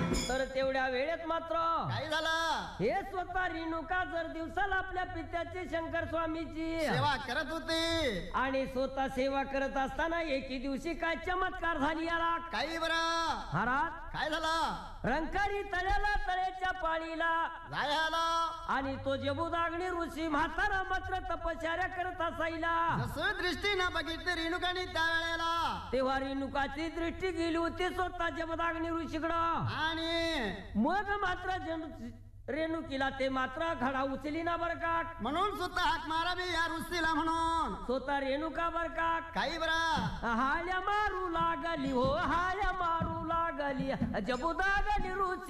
तर तेवढ्या वेळेत मात्र काय झालं? हे स्वतः रेणुका जर दिवसाला आपल्या पित्याची शंकर स्वामीची सेवा करत होती आणि स्वतः सेवा करत असताना एके दिवशी काय चमत्कार झाली याला. काही बरं महाराज काय झालं? रंकारी तळ्याला तळ्याच्या पाळीला जायला आणि तो जबुदाग्नी ऋषी म्हातारा मात्र तपश्चर्या करत असायला. जसं दृष्टीनं बघितलं रेणुकाने त्या वेळेला तेव्हा रेणुकाची दृष्टी गेली होती स्वतः जबुदाग्नी ऋषीकडं. आणि मग मात्र रेणुकीला ते मात्र घडा उचली ना बर का. म्हणून स्वतः हाक मारावी या ऋषीला म्हणून स्वतः रेणुका बर का काही बरं हाल्या मारू लागली हो हाल्या मारू लागली जबुदाग्नी ऋषी